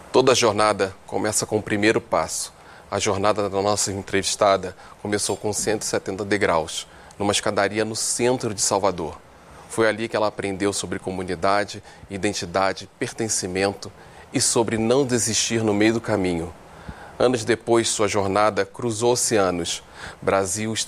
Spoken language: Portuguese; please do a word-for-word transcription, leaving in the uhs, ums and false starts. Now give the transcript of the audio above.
Toda jornada começa com o primeiro passo. A jornada da nossa entrevistada começou com cento e setenta degraus, numa escadaria no centro de Salvador. Foi ali que ela aprendeu sobre comunidade, identidade, pertencimento e sobre não desistir no meio do caminho. Anos depois, sua jornada cruzou oceanos. Brasil, Estados